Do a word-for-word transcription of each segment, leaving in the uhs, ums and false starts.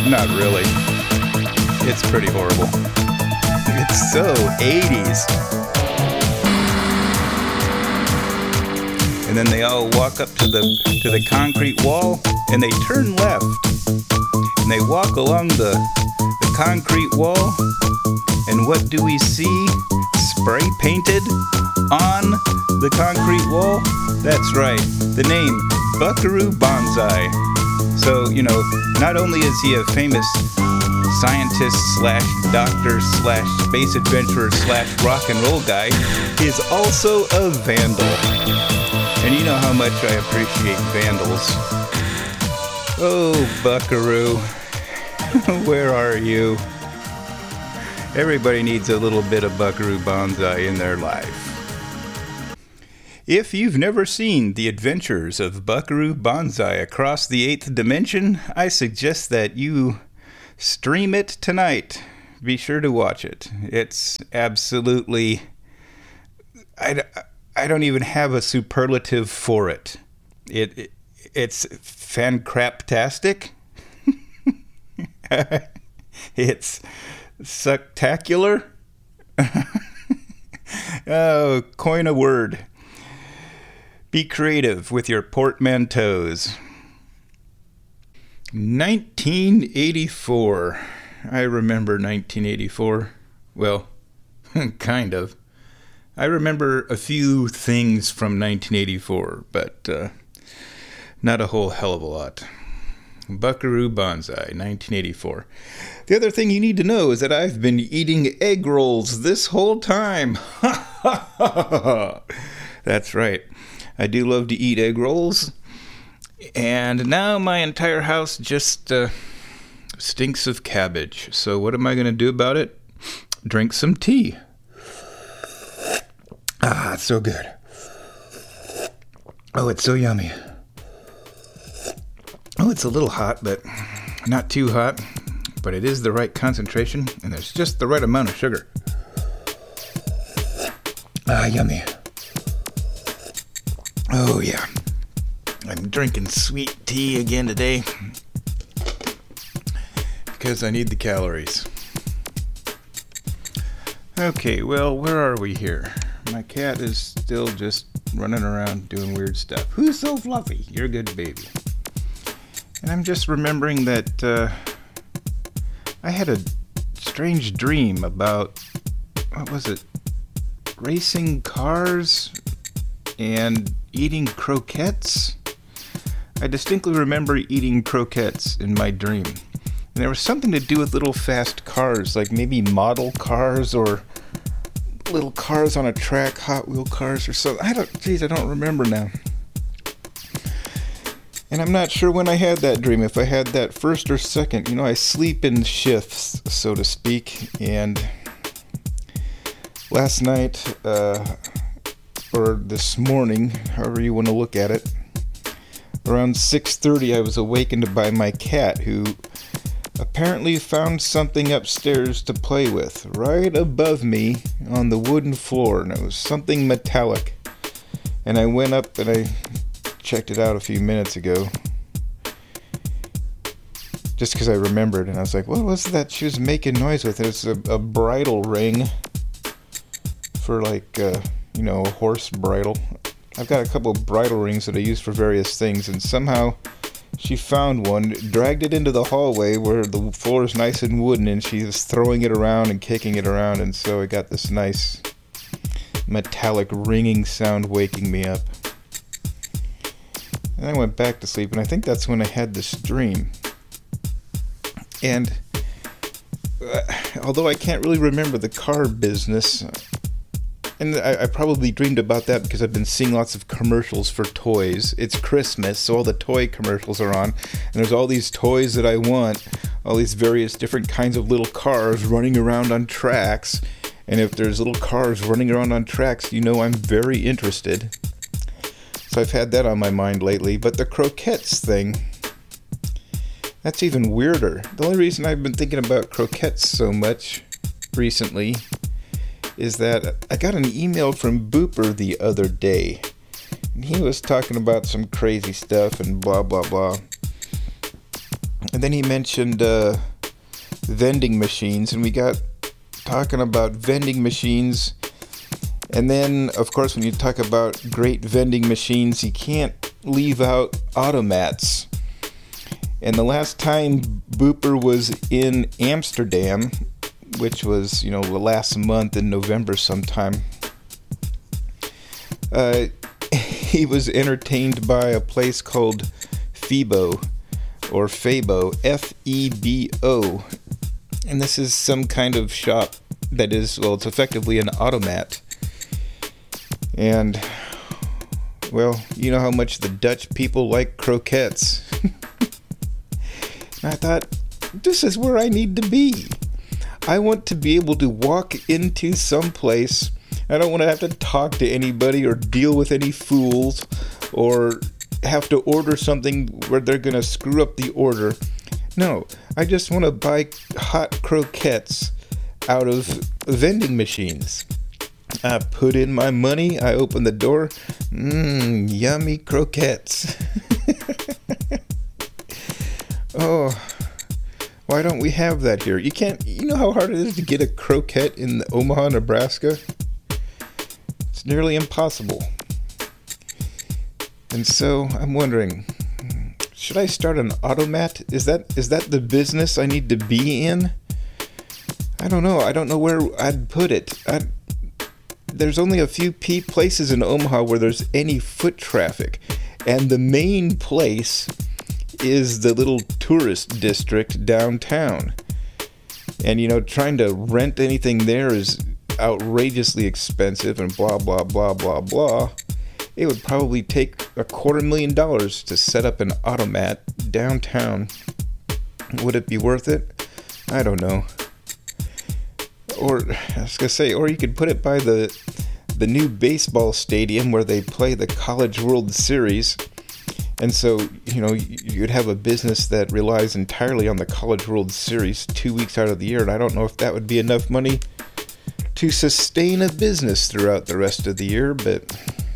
Not really. It's pretty horrible. It's so eighties. And then they all walk up to the to the concrete wall and they turn left. And they walk along the, the concrete wall. And what do we see spray painted on the concrete wall? That's right, the name Buckaroo Banzai. So, you know, not only is he a famous scientist slash doctor slash space adventurer slash rock and roll guy, he is also a vandal. And you know how much I appreciate vandals. Oh, Buckaroo, where are you? Everybody needs a little bit of Buckaroo Banzai in their life. If you've never seen The Adventures of Buckaroo Banzai Across the Eighth Dimension, I suggest that you stream it tonight. Be sure to watch it. It's absolutely... I, I don't even have a superlative for it. It, it It's fan-craptastic. It's sucktacular. Oh, coin a word. Be creative with your portmanteaus. nineteen eighty-four. I remember nineteen eighty-four. Well, kind of. I remember a few things from nineteen eighty-four, but uh, not a whole hell of a lot. Buckaroo Banzai, nineteen eighty-four. The other thing you need to know is that I've been eating egg rolls this whole time. Ha ha ha! That's right. I do love to eat egg rolls. And now my entire house just uh, stinks of cabbage. So what am I going to do about it? Drink some tea. Ah, it's so good. Oh, it's so yummy. Oh, it's a little hot, but not too hot. But it is the right concentration, and there's just the right amount of sugar. Ah, yummy. Oh, yeah. I'm drinking sweet tea again today because I need the calories. Okay, well, where are we here? My cat is still just running around doing weird stuff. Who's so fluffy? You're a good baby. And I'm just remembering that uh, I had a strange dream about, what was it? Racing cars and eating croquettes. I distinctly remember eating croquettes in my dream. And there was something to do with little fast cars, like maybe model cars or little cars on a track, Hot Wheel cars or something. I don't, geez, I don't remember now. And I'm not sure when I had that dream, if I had that first or second. You know, I sleep in shifts, so to speak. And last night, uh, or this morning, however you want to look at it, around six thirty, I was awakened by my cat, who apparently found something upstairs to play with, right above me on the wooden floor. And it was something metallic. And I went up and I checked it out a few minutes ago, just because I remembered, and I was like, what was that she was making noise with? It was a, a bridle ring for, like, uh, you know, a horse bridle. I've got a couple of bridle rings that I use for various things, and somehow she found one, dragged it into the hallway where the floor is nice and wooden, and she was throwing it around and kicking it around, and so I got this nice metallic ringing sound waking me up. And I went back to sleep, and I think that's when I had this dream. And uh, although I can't really remember the car business, and I, I probably dreamed about that because I've been seeing lots of commercials for toys. It's Christmas, so all the toy commercials are on, and there's all these toys that I want, all these various different kinds of little cars running around on tracks. And if there's little cars running around on tracks, you know I'm very interested. So I've had that on my mind lately. But the croquettes thing, that's even weirder. The only reason I've been thinking about croquettes so much recently is that I got an email from Booper the other day. And he was talking about some crazy stuff and blah, blah, blah. And then he mentioned uh, vending machines, and we got talking about vending machines. And then, of course, when you talk about great vending machines, you can't leave out automats. And the last time Booper was in Amsterdam, which was, you know, last month in November sometime, uh, he was entertained by a place called Febo, or Fabo, F E B O. And this is some kind of shop that is, well, it's effectively an automat. And, well, you know how much the Dutch people like croquettes. And I thought, this is where I need to be. I want to be able to walk into some place. I don't want to have to talk to anybody or deal with any fools or have to order something where they're going to screw up the order. No, I just want to buy hot croquettes out of vending machines. I put in my money, I open the door, mmm, yummy croquettes. Oh, why don't we have that here? You can't, you know how hard it is to get a croquette in Omaha, Nebraska? It's nearly impossible. And so I'm wondering, should I start an automat? Is that is that the business I need to be in? I don't know. I don't know where I'd put it. I'd, there's only a few p places in Omaha where there's any foot traffic. And the main place is the little tourist district downtown. And, you know, trying to rent anything there is outrageously expensive and blah, blah, blah, blah, blah. It would probably take a quarter million dollars to set up an automat downtown. Would it be worth it? I don't know. Or, I was going to say, or you could put it by the the new baseball stadium where they play the College World Series. And so, you know, you'd have a business that relies entirely on the College World Series two weeks out of the year. And I don't know if that would be enough money to sustain a business throughout the rest of the year, but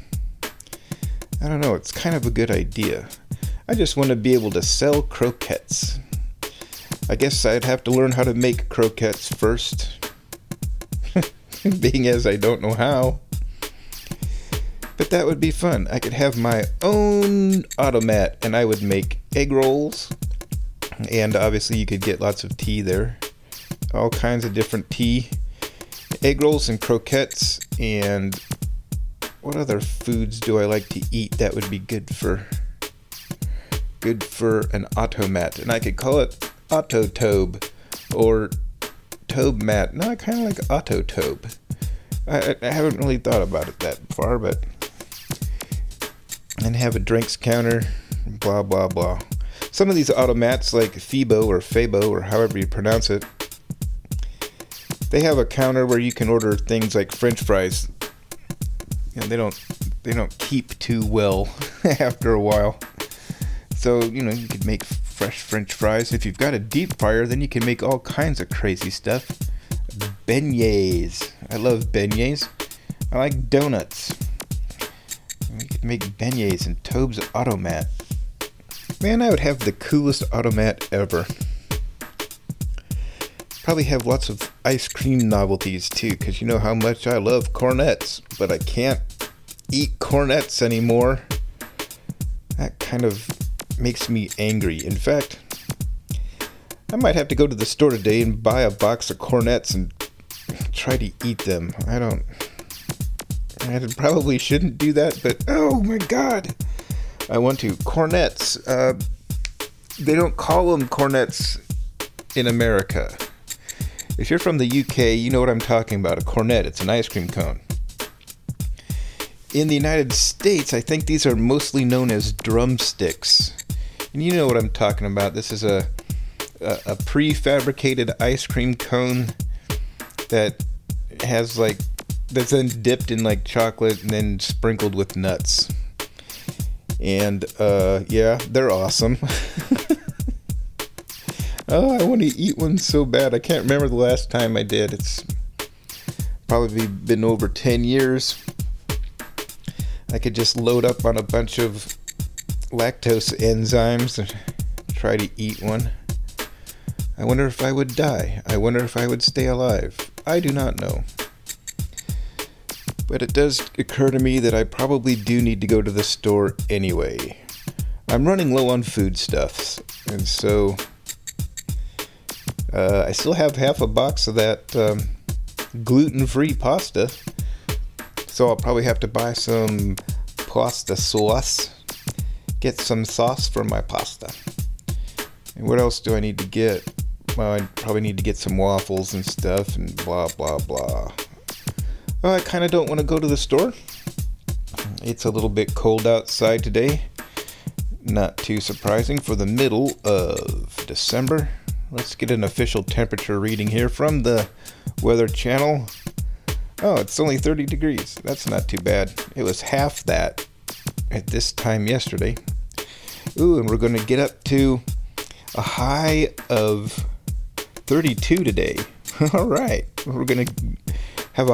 I don't know. It's kind of a good idea. I just want to be able to sell croquettes. I guess I'd have to learn how to make croquettes first, being as I don't know how. But that would be fun. I could have my own automat, and I would make egg rolls. And obviously you could get lots of tea there. All kinds of different tea. Egg rolls and croquettes. And what other foods do I like to eat that would be good for good for an automat? And I could call it Autotobe or Tobe-mat. No, I kind of like Autotobe. I, I haven't really thought about it that far, but... And have a drinks counter, blah, blah, blah. Some of these automats, like Febo or Fabo, or however you pronounce it, they have a counter where you can order things like French fries. And they don't, they don't keep too well after a while. So, you know, you could make fresh French fries. If you've got a deep fryer, then you can make all kinds of crazy stuff. Beignets. I love beignets. I like donuts. We could make beignets in Tobe's automat. Man, I would have the coolest automat ever. Probably have lots of ice cream novelties too, because you know how much I love cornets, but I can't eat cornets anymore. That kind of makes me angry. In fact, I might have to go to the store today and buy a box of cornets and try to eat them. I don't... I probably shouldn't do that, but oh my god, I want to. Cornets. Uh, they don't call them cornets in America. If you're from the U K, you know what I'm talking about. A cornet. It's an ice cream cone. In the United States, I think these are mostly known as drumsticks. And you know what I'm talking about. This is a a, a prefabricated ice cream cone that has like that's then dipped in like chocolate and then sprinkled with nuts. And uh yeah, they're awesome. Oh, I want to eat one so bad. I can't remember the last time I did. It's probably been over ten years. I could just load up on a bunch of lactose enzymes and try to eat one. I wonder if I would die. I wonder if I would stay alive. I do not know. But it does occur to me that I probably do need to go to the store anyway. I'm running low on foodstuffs, and so uh, I still have half a box of that um, gluten-free pasta. So I'll probably have to buy some pasta sauce. Get some sauce for my pasta. And what else do I need to get? Well, I probably need to get some waffles and stuff and blah, blah, blah. Oh, I kind of don't want to go to the store. It's a little bit cold outside today. Not too surprising for the middle of December. Let's get an official temperature reading here from the Weather Channel. Oh, it's only thirty degrees. That's not too bad. It was half that at this time yesterday. Ooh, and we're going to get up to a high of thirty-two today. All right. We're going to